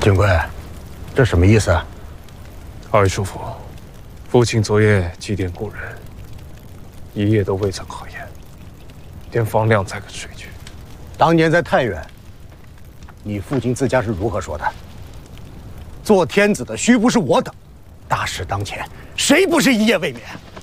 军贵，这什么意思？ 二位叔父，父亲昨夜祭奠故人，一夜都未曾合眼，连房梁才肯睡去。 当年在太原，你父亲自家是如何说的？做天子的须不是我等，大事当前，谁不是一夜未眠？